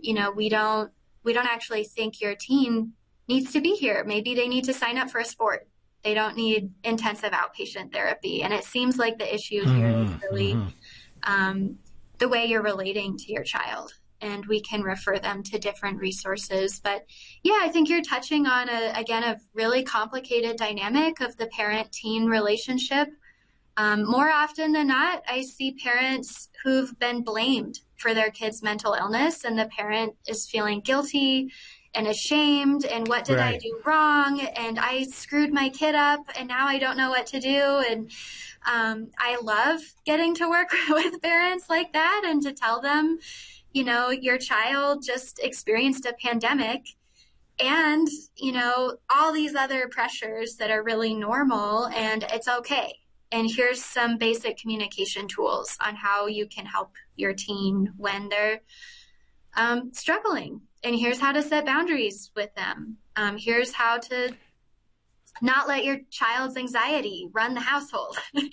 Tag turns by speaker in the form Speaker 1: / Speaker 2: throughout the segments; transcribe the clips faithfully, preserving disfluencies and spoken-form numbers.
Speaker 1: you know, we don't, we don't actually think your teen needs to be here. Maybe they need to sign up for a sport. They don't need intensive outpatient therapy. And it seems like the issue
Speaker 2: mm-hmm,
Speaker 1: here is really
Speaker 2: mm-hmm.
Speaker 1: um, the way you're relating to your child. And we can refer them to different resources. But yeah, I think you're touching on, a, again, a really complicated dynamic of the parent-teen relationship. Um, more often than not, I see parents who've been blamed for their kid's mental illness, and the parent is feeling guilty and ashamed, and what did
Speaker 2: Right.
Speaker 1: I do wrong? And I screwed my kid up, and now I don't know what to do. And um, I love getting to work with parents like that and to tell them, you know, your child just experienced a pandemic and, you know, all these other pressures that are really normal, and it's okay. And here's some basic communication tools on how you can help your teen when they're um, struggling. And here's how to set boundaries with them. Um, here's how to not let your child's anxiety run the household.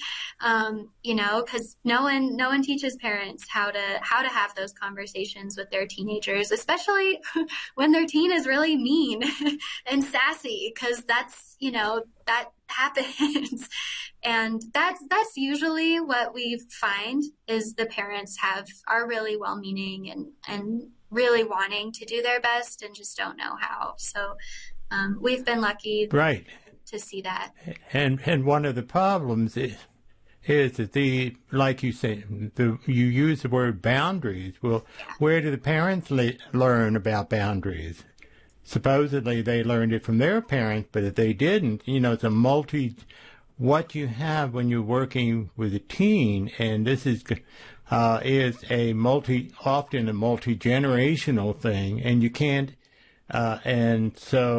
Speaker 1: um, you know, because no one, no one teaches parents how to how to have those conversations with their teenagers, especially when their teen is really mean and sassy, because that's, you know, that happens. And that's that's usually what we find is the parents have are really well-meaning and and really wanting to do their best and just don't know how. So um, we've been lucky
Speaker 2: right.
Speaker 1: to see that.
Speaker 2: And and one of the problems is, is that the, like you say, the you use the word boundaries. Well,
Speaker 1: Yeah.
Speaker 2: where do the parents le- learn about boundaries? Supposedly they learned it from their parents, but if they didn't, you know, it's a multi. What you have when you're working with a teen, and this is uh, is a multi, often a multi-generational thing, and you can't, uh, and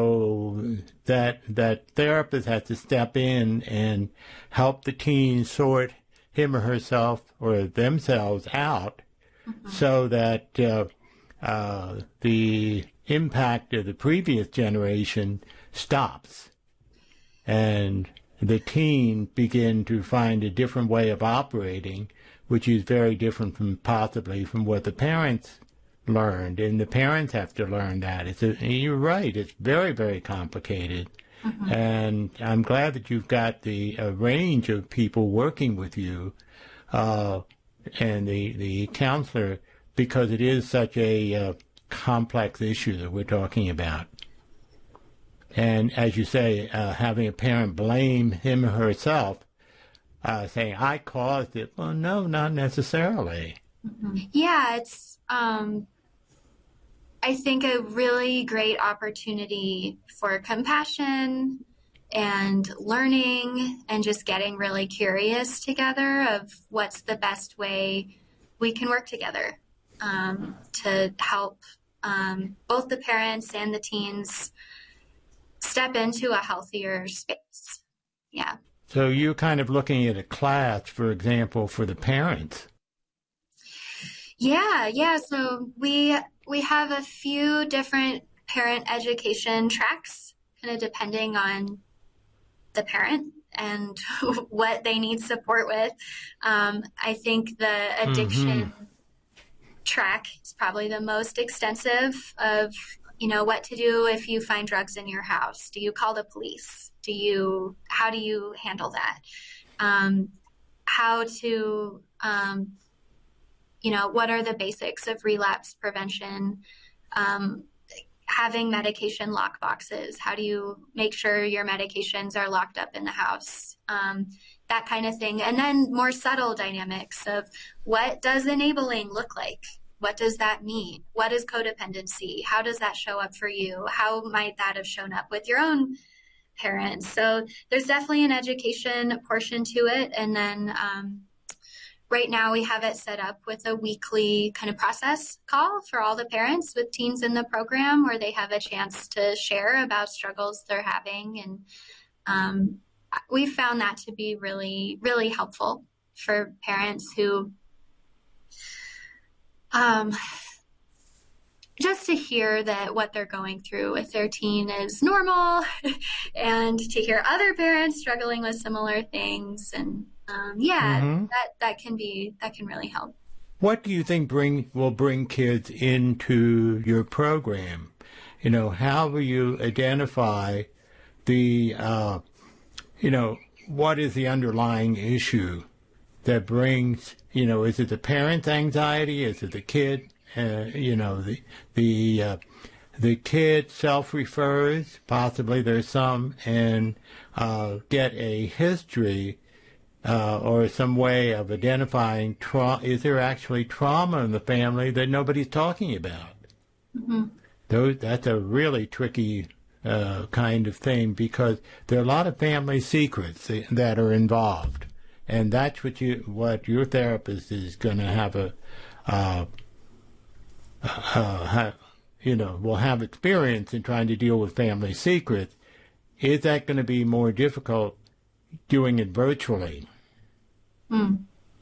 Speaker 2: so that that therapist has to step in and help the teen sort him or herself or themselves out, mm-hmm. so that uh, uh, the impact of the previous generation stops, and the teen begin to find a different way of operating, which is very different from possibly from what the parents learned, and the parents have to learn that. It's a, you're right, it's very, very complicated. Mm-hmm. And I'm glad that you've got the uh, range of people working with you uh, and the, the counselor, because it is such a uh, complex issue that we're talking about. And as you say, uh, having a parent blame him or herself, uh, saying, I caused it. Well, no, not necessarily.
Speaker 1: Mm-hmm. Yeah, it's, um, I think, a really great opportunity for compassion and learning and just getting really curious together of what's the best way we can work together um, to help um, both the parents and the teens step into a healthier space. Yeah.
Speaker 2: So you're kind of looking at a class, for example, for the parents.
Speaker 1: Yeah, yeah. So we we have a few different parent education tracks, kind of depending on the parent and what they need support with. Um, I think the addiction mm-hmm. track is probably the most extensive of, you know, what to do if you find drugs in your house. Do you call the police? Do you, how do you handle that? Um, how to, um, you know, what are the basics of relapse prevention? Um, having medication lock boxes. How do you make sure your medications are locked up in the house? Um, that kind of thing. And then more subtle dynamics of what does enabling look like? What does that mean? What is codependency? How does that show up for you? How might that have shown up with your own parents? So there's definitely an education portion to it. And then um, right now we have it set up with a weekly kind of process call for all the parents with teens in the program, where they have a chance to share about struggles they're having. And um, we found that to be really, really helpful for parents who Um, just to hear that what they're going through with their teen is normal, and to hear other parents struggling with similar things. And um, yeah, mm-hmm. that, that can be, that can really help.
Speaker 2: what do you think bring will bring kids into your program? You know, how will you identify the, uh, you know, what is the underlying issue that brings, you know, is it the parent's anxiety? Is it the kid? Uh, you know, the the uh, the kid self-refers, possibly there's some, and uh, get a history uh, or some way of identifying, tra- is there actually trauma in the family that nobody's talking about?
Speaker 1: Mm-hmm.
Speaker 2: Those, that's a really tricky uh, kind of thing, because there are a lot of family secrets that are involved, and that's what you what your therapist is going to have a uh, uh, ha, you know will have experience in trying to deal with family secrets. Is that going to be more difficult doing it virtually?
Speaker 1: Hmm.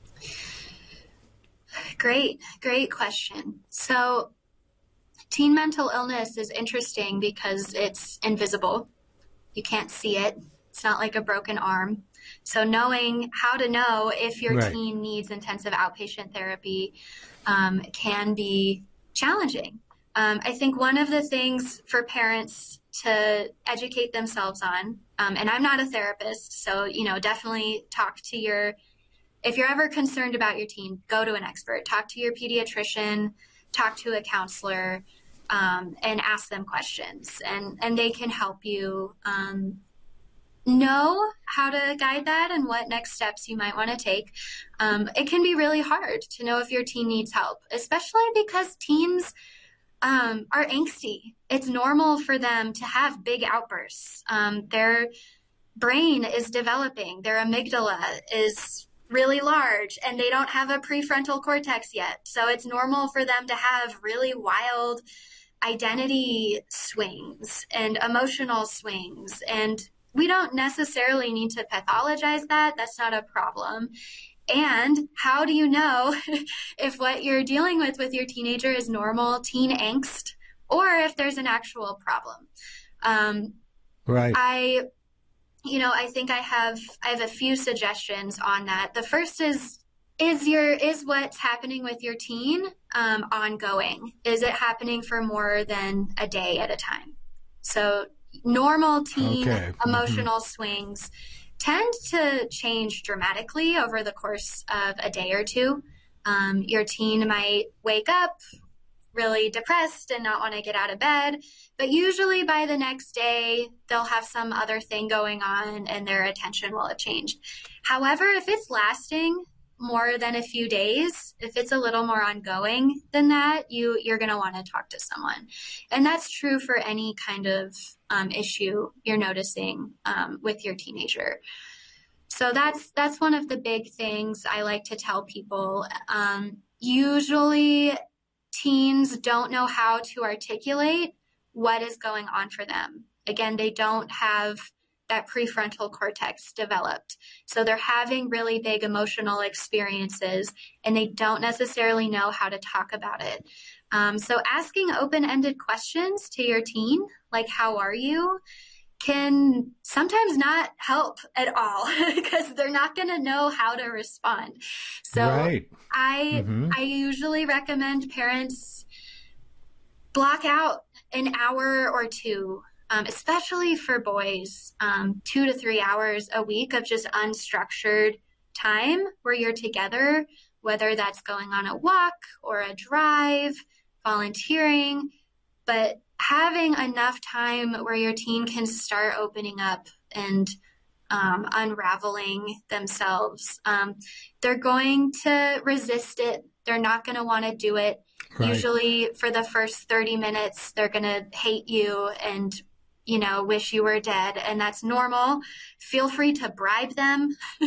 Speaker 1: Great, great question. So, teen mental illness is interesting because it's invisible. You can't see it. It's not like a broken arm. So knowing how to know if your
Speaker 2: Right.
Speaker 1: teen needs intensive outpatient therapy um, can be challenging. Um, I think one of the things for parents to educate themselves on, um, and I'm not a therapist, so, you know, definitely talk to your, if you're ever concerned about your teen, go to an expert. Talk to your pediatrician, talk to a counselor, um, and ask them questions, and, and they can help you um, know how to guide that and what next steps you might want to take. Um, it can be really hard to know if your teen needs help, especially because teens um, are angsty. It's normal for them to have big outbursts. Um, their brain is developing. Their amygdala is really large, and they don't have a prefrontal cortex yet. So it's normal for them to have really wild identity swings and emotional swings. And we don't necessarily need to pathologize that. That's not a problem. And how do you know if what you're dealing with with your teenager is normal teen angst, or if there's an actual problem? Um,
Speaker 2: Right.
Speaker 1: I, you know, I think I have I have a few suggestions on that. The first is is your is what's happening with your teen um, ongoing? Is it happening for more than a day at a time? So normal teen
Speaker 2: Okay.
Speaker 1: emotional swings tend to change dramatically over the course of a day or two. Um, your teen might wake up really depressed and not want to get out of bed, but usually by the next day, they'll have some other thing going on and their attention will have changed. However, if it's lasting more than a few days, if it's a little more ongoing than that, you, you're going to want to talk to someone. And that's true for any kind of um, issue you're noticing um, with your teenager. So that's that's one of the big things I like to tell people. Um, usually teens don't know how to articulate what is going on for them. Again, they don't have that prefrontal cortex developed. So they're having really big emotional experiences, and they don't necessarily know how to talk about it. Um, so asking open-ended questions to your teen, like, how are you, can sometimes not help at all because they're not going to know how to respond. So
Speaker 2: Right.
Speaker 1: I
Speaker 2: Mhm.
Speaker 1: I usually recommend parents block out an hour or two, um, especially for boys, um, two to three hours a week of just unstructured time where you're together, whether that's going on a walk or a drive, volunteering, but having enough time where your teen can start opening up and um, unraveling themselves. Um, they're going to resist it. They're not going to want to do it.
Speaker 2: Right.
Speaker 1: Usually for the first thirty minutes, they're going to hate you and, you know, wish you were dead. And that's normal. Feel free to bribe them.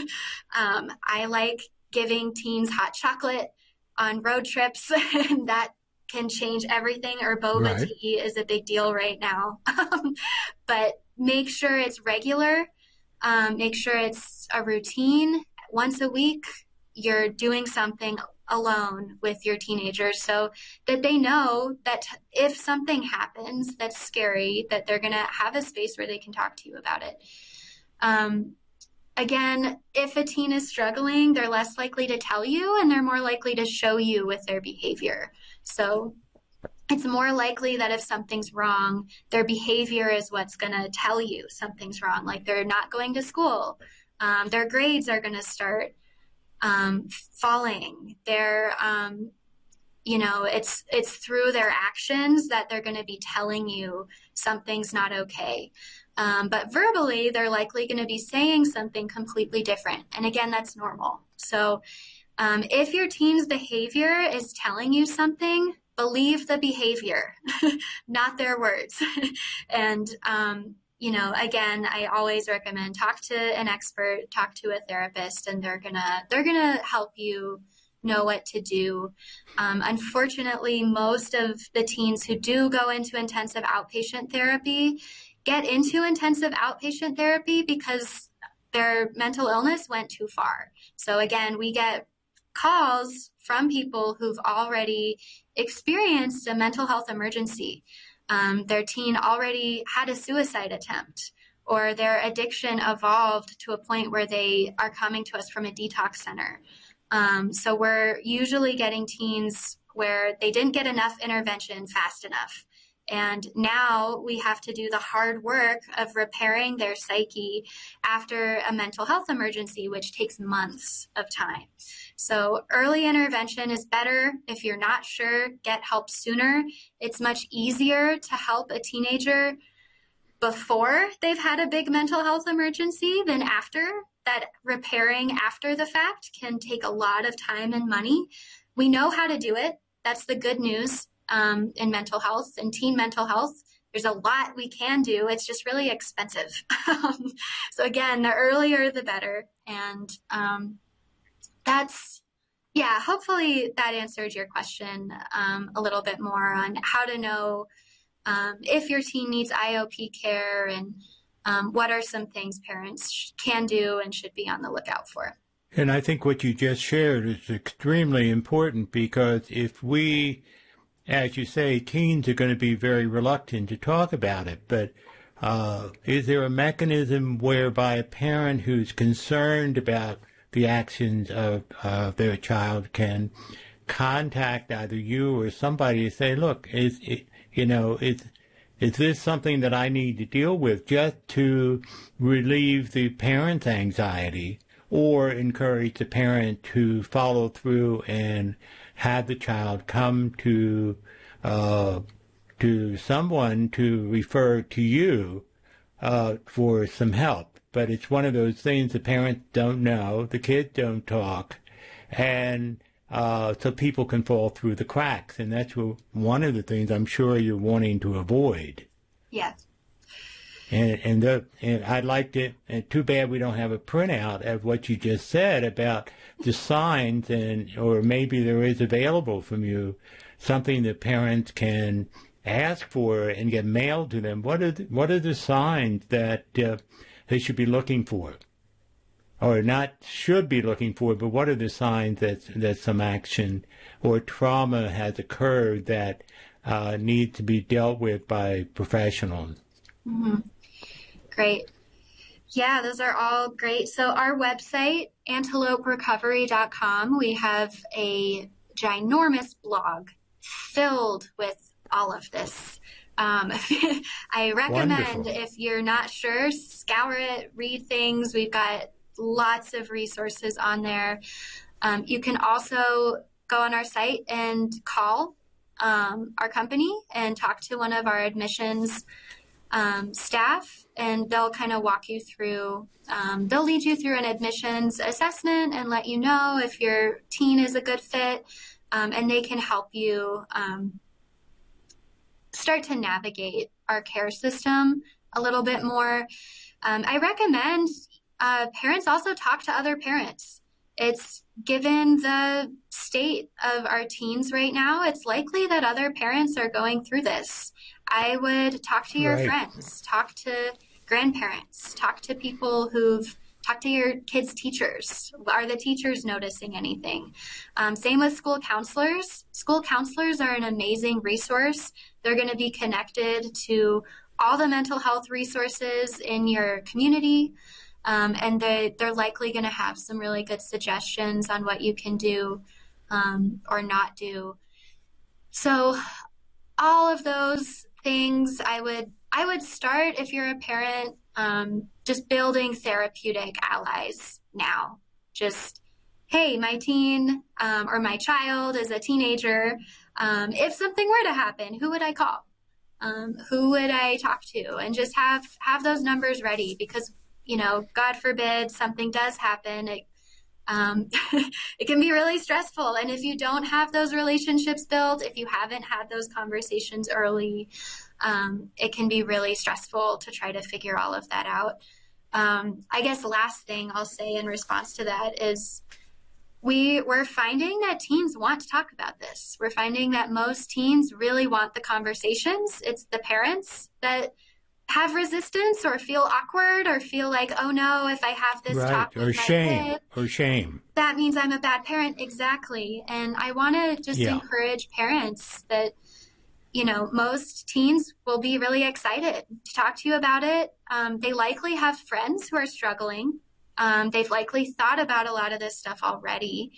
Speaker 1: um, I like giving teens hot chocolate on road trips, and that can change everything. Or boba
Speaker 2: Right.
Speaker 1: tea is a big deal right now. Um, but make sure it's regular. Um, make sure it's a routine. Once a week, you're doing something alone with your teenagers so that they know that if something happens that's scary, that they're going to have a space where they can talk to you about it. Um, again, if a teen is struggling, they're less likely to tell you and they're more likely to show you with their behavior. So it's more likely that if something's wrong, their behavior is what's going to tell you something's wrong. Like they're not going to school. Um, their grades are going to start um, falling. They're, um, you know, it's it's through their actions that they're going to be telling you something's not okay. Um, but verbally, they're likely going to be saying something completely different. And again, that's normal. So um, if your teen's behavior is telling you something, believe the behavior, not their words. And, um, you know, again, I always recommend talk to an expert, talk to a therapist, and they're gonna they're gonna help you know what to do. Um, unfortunately, most of the teens who do go into intensive outpatient therapy get into intensive outpatient therapy because their mental illness went too far. So again, we get calls from people who've already experienced a mental health emergency. Um, their teen already had a suicide attempt, or their addiction evolved to a point where they are coming to us from a detox center. Um, so we're usually getting teens where they didn't get enough intervention fast enough. And now we have to do the hard work of repairing their psyche after a mental health emergency, which takes months of time. So early intervention is better. If you're not sure, get help sooner. It's much easier to help a teenager before they've had a big mental health emergency than after. That repairing after the fact can take a lot of time and money. We know how to do it. That's the good news. Um, in mental health and teen mental health, there's a lot we can do. It's just really expensive. So again, the earlier, the better. And um, that's, yeah, hopefully that answered your question um, a little bit more on how to know um, if your teen needs I O P care and um, what are some things parents can do and should be on the lookout for.
Speaker 2: And I think what you just shared is extremely important, because if we, as you say, teens are going to be very reluctant to talk about it, but uh, is there a mechanism whereby a parent who's concerned about the actions of uh, their child can contact either you or somebody to say, look, is it, you know, is, is this something that I need to deal with, just to relieve the parent's anxiety, or encourage the parent to follow through and have the child come to uh, to someone to refer to you uh, for some help. But it's one of those things the parents don't know, the kids don't talk, and uh, so people can fall through the cracks. And that's one of the things I'm sure you're wanting to avoid.
Speaker 1: Yes.
Speaker 2: And and, the, and I'd like to, and too bad we don't have a printout of what you just said about the signs, and or maybe there is available from you something that parents can ask for and get mailed to them. What are the, what are the signs that uh, they should be looking for, or not should be looking for, but what are the signs that that some action or trauma has occurred that uh, need to be dealt with by professionals?
Speaker 1: Mm-hmm. Great. Yeah, those are all great. So our website, antelope recovery dot com, we have a ginormous blog filled with all of this. Um, I recommend
Speaker 2: Wonderful.
Speaker 1: If you're not sure, scour it, read things. We've got lots of resources on there. Um, you can also go on our site and call um, our company and talk to one of our admissions Um, staff, and they'll kind of walk you through, um, they'll lead you through an admissions assessment and let you know if your teen is a good fit, um, and they can help you um, start to navigate our care system a little bit more. Um, I recommend uh, parents also talk to other parents. It's given the state of our teens right now, it's likely that other parents are going through this. I would talk to your
Speaker 2: Right.
Speaker 1: friends, talk to grandparents, talk to people who've talked to your kids' teachers. Are the teachers noticing anything? Um, same with school counselors. School counselors are an amazing resource. They're going to be connected to all the mental health resources in your community. Um, and they, they're likely going to have some really good suggestions on what you can do um, or not do. So all of those things, I would I would start, if you're a parent, um, just building therapeutic allies now. Just, hey, my teen um, or my child is a teenager. Um, if something were to happen, who would I call? Um, who would I talk to? And just have have those numbers ready, because, you know, God forbid something does happen. It, um, it can be really stressful. And if you don't have those relationships built, if you haven't had those conversations early, um, it can be really stressful to try to figure all of that out. Um, I guess last thing I'll say in response to that is we, we're finding that teens want to talk about this. We're finding that most teens really want the conversations. It's the parents that have resistance or feel awkward or feel like, oh no, if I have this
Speaker 2: right.
Speaker 1: talk with
Speaker 2: or
Speaker 1: my
Speaker 2: shame
Speaker 1: kid,
Speaker 2: or shame,
Speaker 1: that means I'm a bad parent. Exactly. And I want to just
Speaker 2: yeah.
Speaker 1: encourage parents that, you know, most teens will be really excited to talk to you about it. Um, they likely have friends who are struggling. Um, they've likely thought about a lot of this stuff already.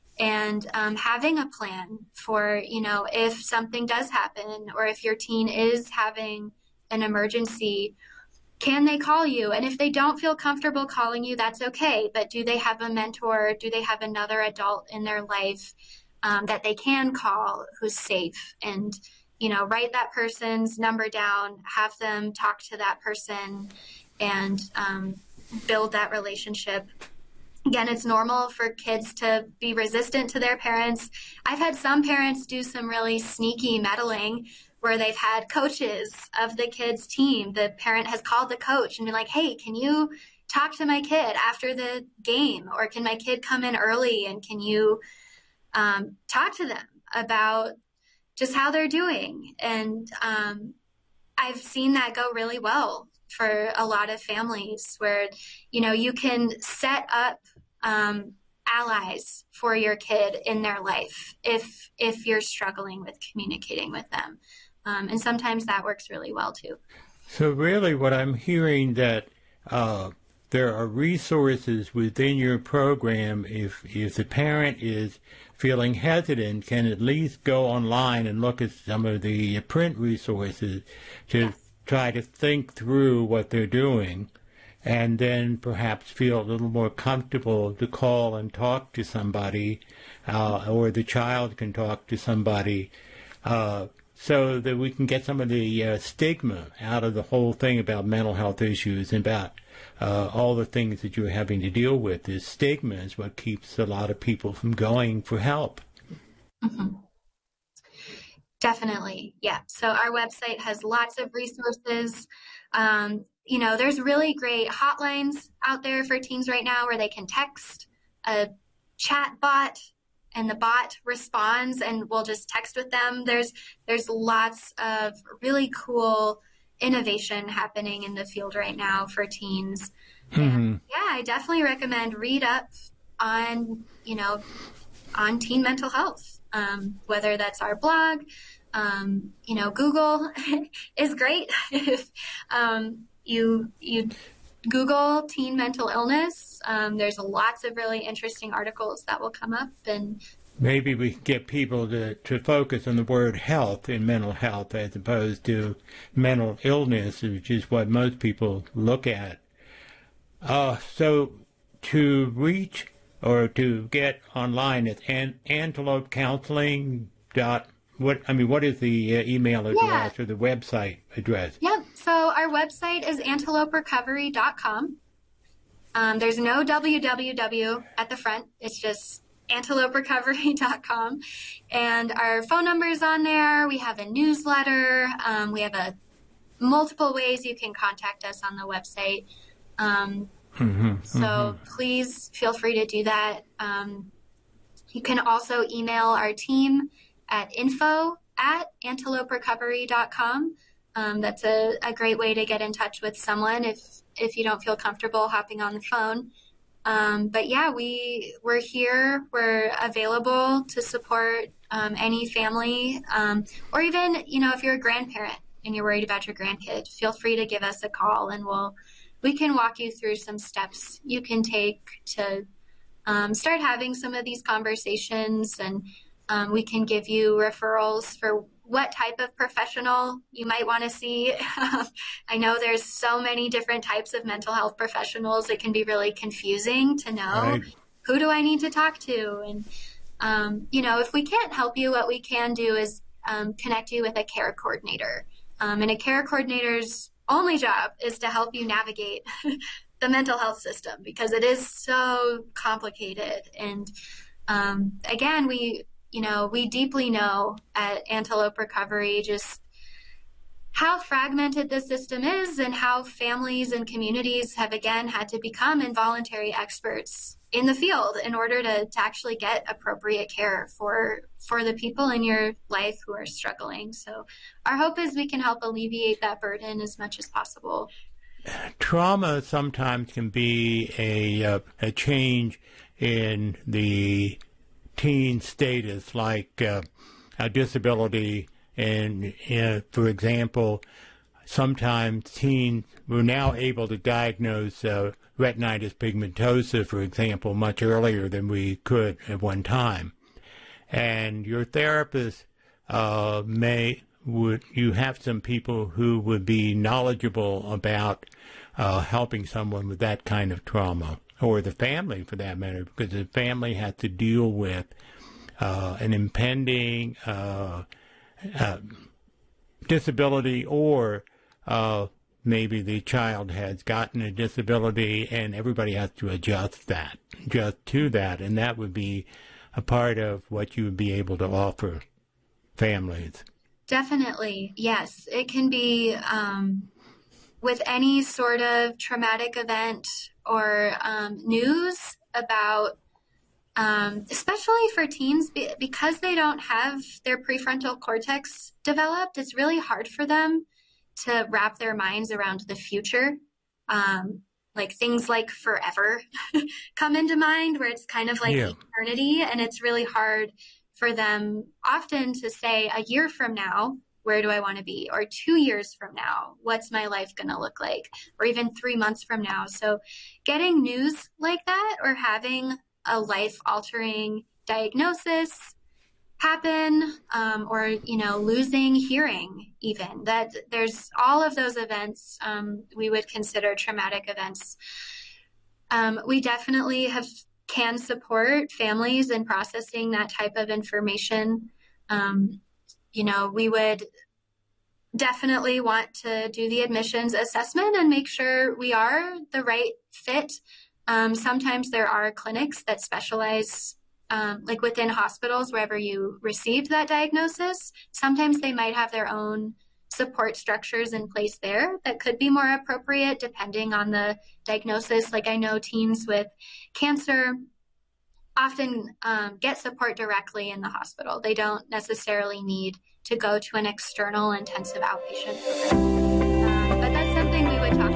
Speaker 1: And um, having a plan for, you know, if something does happen, or if your teen is having an emergency, can they call you? And if they don't feel comfortable calling you, that's okay. But do they have a mentor? Do they have another adult in their life um, that they can call who's safe? And, you know, write that person's number down, have them talk to that person, and um, build that relationship. Again, it's normal for kids to be resistant to their parents. I've had some parents do some really sneaky meddling where they've had coaches of the kid's team. The parent has called the coach and been like, hey, can you talk to my kid after the game? Or can my kid come in early and can you um, talk to them about just how they're doing? And um, I've seen that go really well for a lot of families where, you know, you can set up um, allies for your kid in their life if if you're struggling with communicating with them. Um, and sometimes that works really well too.
Speaker 2: So really what I'm hearing that uh, there are resources within your program. If, if the parent is feeling hesitant, can at least go online and look at some of the print resources to yes. try to think through what they're doing, and then perhaps feel a little more comfortable to call and talk to somebody, uh, or the child can talk to somebody, uh, so that we can get some of the uh, stigma out of the whole thing about mental health issues and about uh, all the things that you're having to deal with. This stigma is what keeps a lot of people from going for help.
Speaker 1: Mm-hmm. Definitely, yeah. So our website has lots of resources. Um, you know, there's really great hotlines out there for teens right now where they can text a chat bot and the bot responds and we'll just text with them. There's there's lots of really cool innovation happening in the field right now for teens.
Speaker 2: Mm-hmm.
Speaker 1: And yeah, I definitely recommend read up on, you know, on teen mental health, um, whether that's our blog, um, you know, Google is great. If um, you you Google teen mental illness, um, there's lots of really interesting articles that will come up. And
Speaker 2: maybe we can get people to, to focus on the word health in mental health as opposed to mental illness, which is what most people look at. Uh, so to reach or to get online, it's an, antelope counseling dot what I mean, what is the uh, email address yeah. or the website address?
Speaker 1: Yep. So our website is antelope recovery dot com. Um, there's no W W W at the front. It's just antelope recovery dot com. And our phone number is on there. We have a newsletter. Um, we have a multiple ways you can contact us on the website. Um,
Speaker 2: mm-hmm,
Speaker 1: so
Speaker 2: mm-hmm.
Speaker 1: please feel free to do that. Um, you can also email our team at info at antelope recovery dot com. Um, that's a, a great way to get in touch with someone if, if you don't feel comfortable hopping on the phone. Um, but yeah, we, we're here. We're available to support um, any family, um, or even, you know, if you're a grandparent and you're worried about your grandkid, feel free to give us a call and we'll we can walk you through some steps you can take to um, start having some of these conversations, and um, we can give you referrals for what type of professional you might want to see. I know there's so many different types of mental health professionals. It can be really confusing to know,
Speaker 2: Right.
Speaker 1: who do I need to talk to? And, um, you know, if we can't help you, what we can do is um, connect you with a care coordinator. Um, and a care coordinator's only job is to help you navigate the mental health system, because it is so complicated. And um, again, we You know, we deeply know at Antelope Recovery just how fragmented the system is, and how families and communities have, again, had to become involuntary experts in the field in order to, to actually get appropriate care for, for the people in your life who are struggling. So our hope is we can help alleviate that burden as much as possible.
Speaker 2: Trauma sometimes can be a, uh, a change in the teen status, like uh, a disability. And uh, for example, sometimes teens, we're now able to diagnose uh, retinitis pigmentosa, for example, much earlier than we could at one time. And your therapist uh, may, would, you have some people who would be knowledgeable about uh, helping someone with that kind of trauma, or the family for that matter, because the family has to deal with uh, an impending uh, uh, disability, or uh, maybe the child has gotten a disability and everybody has to adjust that, adjust to that, and that would be a part of what you would be able to offer families.
Speaker 1: Definitely, yes. It can be um, with any sort of traumatic event or um, news about, um, especially for teens, because they don't have their prefrontal cortex developed, it's really hard for them to wrap their minds around the future. Um, like things like forever come into mind, where it's kind of like
Speaker 2: Yeah.
Speaker 1: eternity, and it's really hard for them often to say, a year from now, where do I want to be? Or two years from now, what's my life going to look like? Or even three months from now. So getting news like that, or having a life-altering diagnosis happen, um, or, you know, losing hearing even, that there's all of those events um, we would consider traumatic events. Um, we definitely have can support families in processing that type of information. Um, you know, we would definitely want to do the admissions assessment and make sure we are the right fit. Um, sometimes there are clinics that specialize, um, like within hospitals, wherever you received that diagnosis. Sometimes they might have their own support structures in place there that could be more appropriate depending on the diagnosis. Like I know teens with cancer often um, get support directly in the hospital. They don't necessarily need to go to an external intensive outpatient program. Um, but that's something we would talk